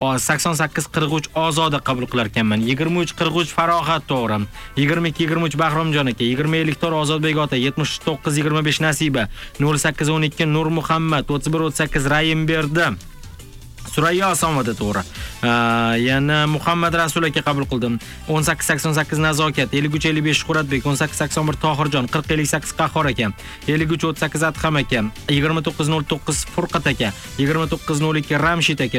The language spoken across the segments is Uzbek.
88-43 Ozoda qabul qilar ekanman. 23-43 Farohat to'g'ri. 22-23 Bahromjon aka, 20-54 Ozodbek ota, 79-25 Nasiba, 08-12 Nur Muhammad, 31-38 Rayimberdi. Surayyo Asomada to'g'ri. Yana Muhammad Rasul aka qabul qildim. 18-88 Nazokat, 53-55 Shuhratbek, 18-81 Tohirjon, 40-58 Qahhor aka, 53-38 Adham aka, 29-09 Furqat aka, 29-02 Ramshid aka,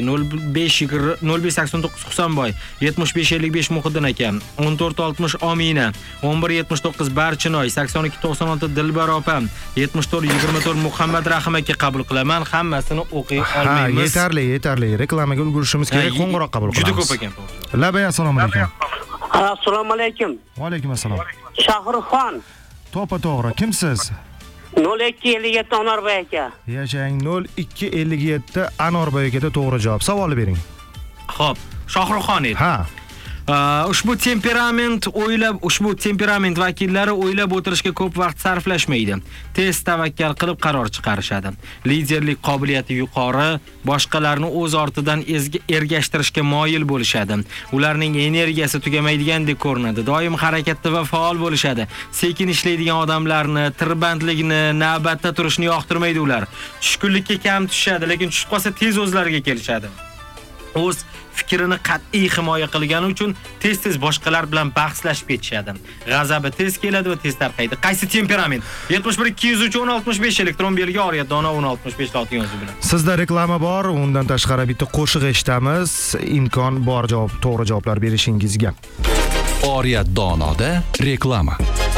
05-89 Husanboy, 75-55 Muhiddin aka, 14-60 Omina, 11-79 Barchinoy, 82-96 Dilbar opa, 74-24 Muhammad Rahim aka qabul qilaman. Hammasini o'qiy olmaymiz. Yetarli. Reklamaga ulgurishimiz kerak. Qo'ng'iroq qabul qilamiz. Juda ko'p ekan. Labay, assalomu alaykum. Assalomu alaykum. Va alaykum assalom. Shahrixon. To'g'ri. Kimsiz? 0257 Anorboy aka. Yashang 0257 Anorboy akada to'g'ri javob. Savolni bering. Xo'p, Shohrixon edi. Ha. Ushbu temperament vakillari o'ylab o'tirishga ko'p vaqt sarflashmaydi. Tez tavakkal qilib qaror chiqarishadi. Liderlik qobiliyati yuqori, boshqalarni o'z ortidan ergashtirishga moyil bo'lishadi. Ularning energiyasi tugamaydigandek ko'rinadi. Doim harakatda va faol bo'lishadi. Sekin ishlaydigan odamlarni, tirbandlikni, navbatda turishni yoqtirmaydi ular. Tushkunlikka kam tushadi, lekin tushib qolsa tez o'zlariga kelishadi. O'z fikrini qat'iy himoya qilgani uchun tez boshqalar bilan bahslashib ketishadi. G'azabi tez keladi va tez tarqaydi. Qaysi temperament? 71-203-1065 elektron belgi Oriyat Dono 1065 lotin yozuvi bilan. Sizda reklama bor, undan tashqari bitta qo'shiq eshitamiz. Imkon bor to'g'ri javoblar berishingizga. Oriyat Donoda reklama.